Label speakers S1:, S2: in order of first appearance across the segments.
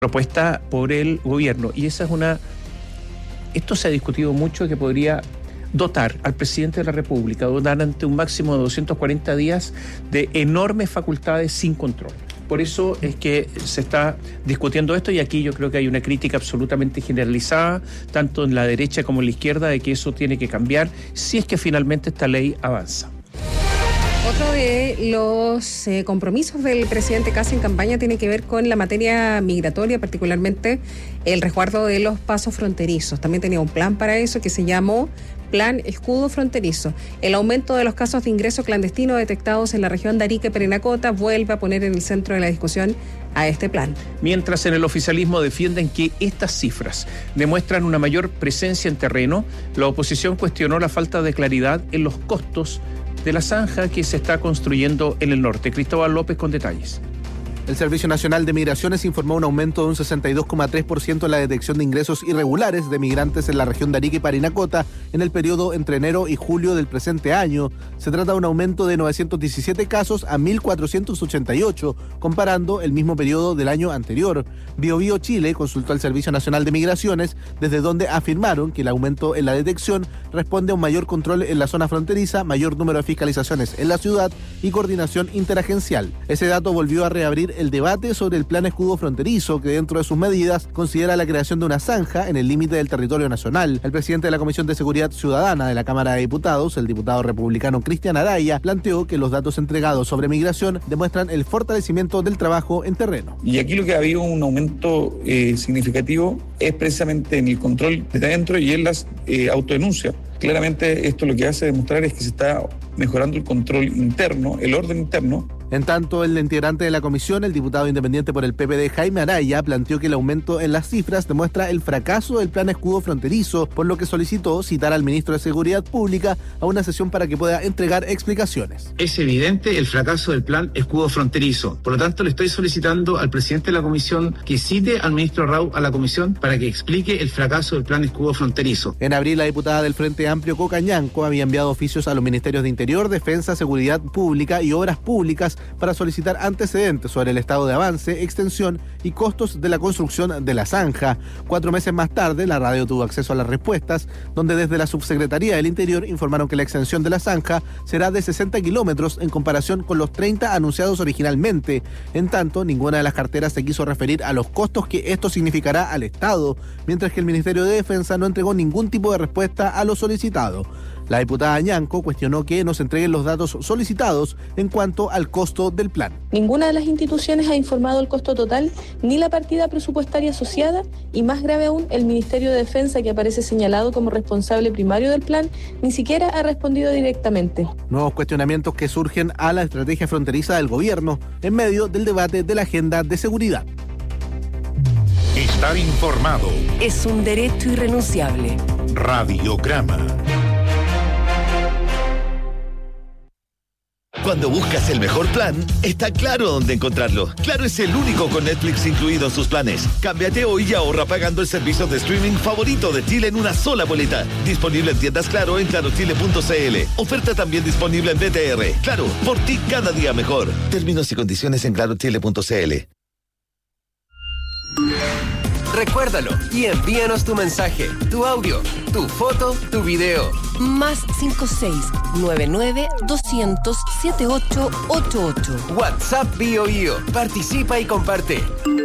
S1: propuesta por el gobierno. Y esto se ha discutido mucho, que podría dotar al presidente de la República, dotar ante un máximo de 240 días de enormes facultades sin control. Por eso es que se está discutiendo esto, y aquí yo creo que hay una crítica absolutamente generalizada, tanto en la derecha como en la izquierda, de que eso tiene que cambiar si es que finalmente esta ley avanza.
S2: Otro de los compromisos del presidente Kast en campaña tiene que ver con la materia migratoria, particularmente el resguardo de los pasos fronterizos. También tenía un plan para eso que se llamó Plan Escudo Fronterizo. El aumento de los casos de ingreso clandestino detectados en la región de Arica y Parinacota vuelve a poner en el centro de la discusión a este plan.
S1: Mientras en el oficialismo defienden que estas cifras demuestran una mayor presencia en terreno, la oposición cuestionó la falta de claridad en los costos de la zanja que se está construyendo en el norte. Cristóbal López con detalles.
S3: El Servicio Nacional de Migraciones informó un aumento de un 62,3% en la detección de ingresos irregulares de migrantes en la región de Arica y Parinacota en el periodo entre enero y julio del presente año. Se trata de un aumento de 917 casos a 1.488, comparando el mismo periodo del año anterior. BioBio Chile consultó al Servicio Nacional de Migraciones, desde donde afirmaron que el aumento en la detección responde a un mayor control en la zona fronteriza, mayor número de fiscalizaciones en la ciudad y coordinación interagencial. Ese dato volvió a reabrir el debate sobre el Plan Escudo Fronterizo, que dentro de sus medidas considera la creación de una zanja en el límite del territorio nacional. El presidente de la Comisión de Seguridad Ciudadana de la Cámara de Diputados, el diputado republicano Cristian Araya, planteó que los datos entregados sobre migración demuestran el fortalecimiento del trabajo en terreno.
S4: Y aquí lo que ha habido un aumento significativo es precisamente en el control desde adentro y en las autodenuncias. Claramente esto lo que hace demostrar es que se está mejorando el control interno, el orden interno.
S3: En tanto, el integrante de la comisión, el diputado independiente por el PPD Jaime Araya, planteó que el aumento en las cifras demuestra el fracaso del Plan Escudo Fronterizo, por lo que solicitó citar al ministro de Seguridad Pública a una sesión para que pueda entregar explicaciones.
S5: Es evidente el fracaso del Plan Escudo Fronterizo. Por lo tanto, le estoy solicitando al presidente de la comisión que cite al ministro Rau a la comisión para que explique el fracaso del Plan Escudo Fronterizo.
S3: En abril, la diputada del Frente Amplio Coca Ñanco había enviado oficios a los ministerios de Interior, Defensa, Seguridad Pública y Obras Públicas para solicitar antecedentes sobre el estado de avance, extensión y costos de la construcción de la zanja. 4 meses más tarde, la radio tuvo acceso a las respuestas, donde desde la Subsecretaría del Interior informaron que la extensión de la zanja será de 60 kilómetros en comparación con los 30 anunciados originalmente. En tanto, ninguna de las carteras se quiso referir a los costos que esto significará al Estado, mientras que el Ministerio de Defensa no entregó ningún tipo de respuesta a lo solicitado. La diputada Ñanco cuestionó que no se entreguen los datos solicitados en cuanto al costo del plan.
S6: Ninguna de las instituciones ha informado el costo total ni la partida presupuestaria asociada, y más grave aún, el Ministerio de Defensa, que aparece señalado como responsable primario del plan, ni siquiera ha respondido directamente.
S3: Nuevos cuestionamientos que surgen a la estrategia fronteriza del gobierno en medio del debate de la agenda de seguridad.
S7: Estar informado
S8: es un derecho irrenunciable.
S7: Radiograma.
S9: Cuando buscas el mejor plan, está Claro dónde encontrarlo. Claro es el único con Netflix incluido en sus planes. Cámbiate hoy y ahorra pagando el servicio de streaming favorito de Chile en una sola boleta. Disponible en tiendas Claro en clarochile.cl. Oferta también disponible en BTR. Claro, por ti cada día mejor. Términos y condiciones en clarochile.cl.
S10: Recuérdalo y envíanos tu mensaje, tu audio, tu foto, tu video.
S8: Más 56-99-200-7888.
S10: WhatsApp BioBio. Participa y comparte.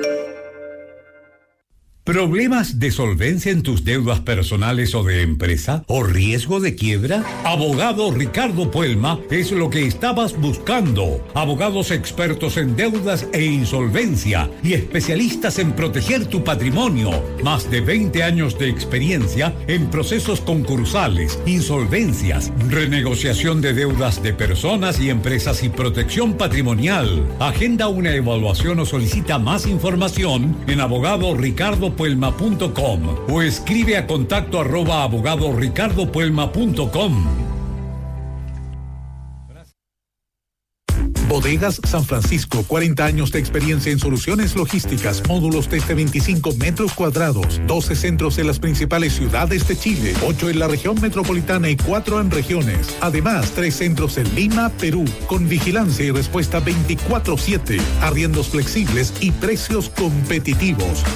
S11: ¿Problemas de solvencia en tus deudas personales o de empresa? ¿O riesgo de quiebra? Abogado Ricardo Puelma es lo que estabas buscando. Abogados expertos en deudas e insolvencia y especialistas en proteger tu patrimonio. Más de 20 años de experiencia en procesos concursales, insolvencias, renegociación de deudas de personas y empresas y protección patrimonial. Agenda una evaluación o solicita más información en abogadoricardopuelma.com o escribe a contacto@abogadoricardopuelma.com.
S12: Bodegas San Francisco, 40 años de experiencia en soluciones logísticas, módulos desde 25 metros cuadrados, 12 centros en las principales ciudades de Chile, 8 en la región metropolitana y 4 en regiones. Además, 3 centros en Lima, Perú, con vigilancia y respuesta 24/7, arriendos flexibles y precios competitivos.